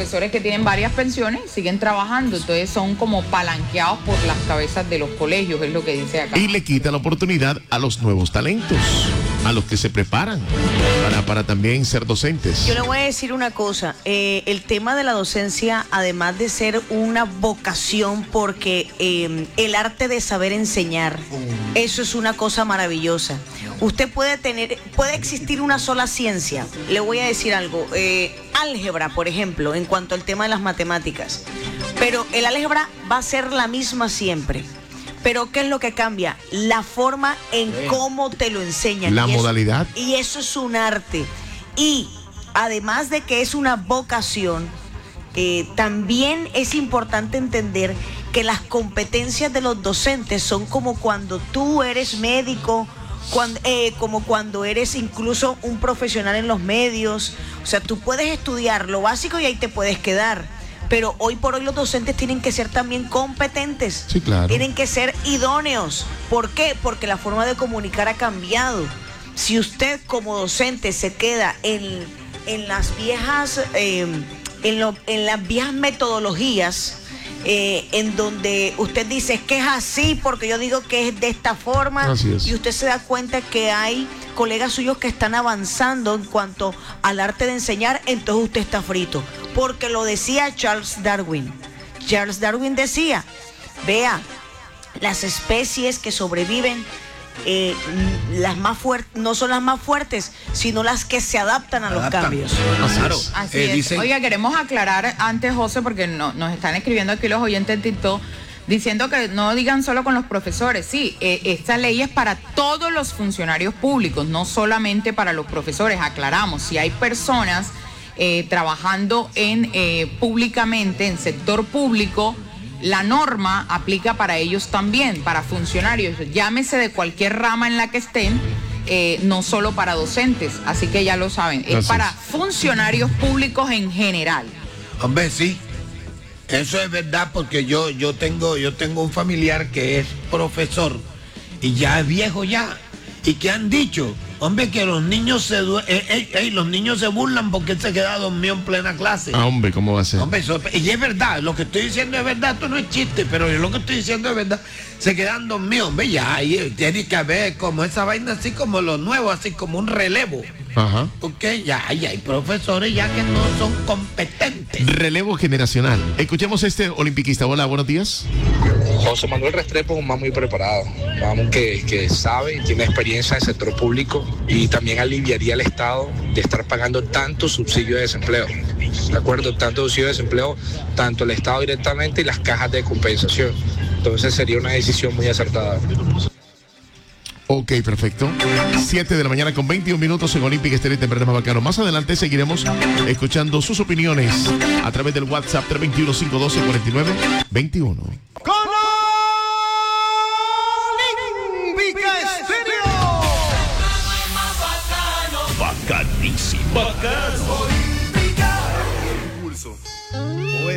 profesores que tienen varias pensiones siguen trabajando, entonces son como palanqueados por las cabezas de los colegios, es lo que dice acá. Y le quita la oportunidad a los nuevos talentos, a los que se preparan para también ser docentes. Yo le voy a decir una cosa, el tema de la docencia, además de ser una vocación, porque el arte de saber enseñar, eso es una cosa maravillosa. Usted puede existir una sola ciencia. Le voy a decir algo, álgebra, por ejemplo, en cuanto al tema de las matemáticas, pero el álgebra va a ser la misma siempre. Pero ¿qué es lo que cambia? La forma en cómo te lo enseñan. La modalidad. Y eso es un arte. Y además de que es una vocación, también es importante entender que las competencias de los docentes son como cuando tú eres médico, como cuando eres incluso un profesional en los medios. O sea, tú puedes estudiar lo básico y ahí te puedes quedar. Pero hoy por hoy los docentes tienen que ser también competentes. Sí, claro. Tienen que ser idóneos. ¿Por qué? Porque la forma de comunicar ha cambiado. Si usted como docente se queda en las viejas, en las viejas metodologías, en donde usted dice que es así porque yo digo que es de esta forma, y usted se da cuenta que hay colegas suyos que están avanzando en cuanto al arte de enseñar, entonces usted está frito. Porque lo decía Charles Darwin. Charles Darwin decía, vea, las especies que sobreviven, las más fuertes, no son las más fuertes, sino las que se adaptan a los cambios. Claro. Así es. Dicen... Oiga, queremos aclarar antes, José, porque nos están escribiendo aquí los oyentes en TikTok, diciendo que no digan solo con los profesores. Sí, esta ley es para todos los funcionarios públicos, no solamente para los profesores. Aclaramos, si hay personas trabajando públicamente, en sector público, la norma aplica para ellos también, para funcionarios, llámese de cualquier rama en la que estén, no solo para docentes, así que ya lo saben, es para funcionarios públicos en general. Hombre, sí, eso es verdad, porque yo tengo un familiar que es profesor y ya es viejo ya, y que han dicho, hombre, que los niños los niños se burlan porque él se queda dormido en plena clase. Ah, hombre, ¿cómo va a ser? Hombre, y es verdad, lo que estoy diciendo es verdad, esto no es chiste, pero lo que estoy diciendo es verdad. Se quedan dormidos, hombre, ya tiene que haber como esa vaina, así como lo nuevo, así como un relevo. Ajá. Porque ya hay profesores ya que no son competentes. Relevo generacional. Escuchemos a este olimpiquista. Hola, buenos días. José Manuel Restrepo es un man muy preparado, un que sabe y tiene experiencia en el sector público, y también aliviaría al Estado de estar pagando tanto subsidio de desempleo. ¿De acuerdo? Tanto subsidio de desempleo, tanto el Estado directamente y las cajas de compensación. Entonces sería una decisión muy acertada. Ok, perfecto. 7 de la mañana con 21 minutos en Olympic Estéreo, temprano más bacano. Más adelante seguiremos escuchando sus opiniones a través del WhatsApp 321-512-4921. ¡Con Olympic Estéreo! Bacanísimo. Bacano.